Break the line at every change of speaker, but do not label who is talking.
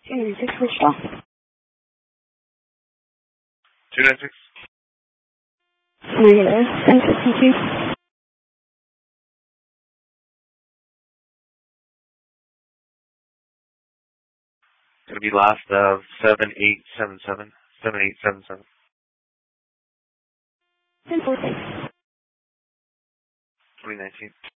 296, Wichita.
296.
Negative. 1052.
Going to be last of 7877. 7877.
1046.
2019.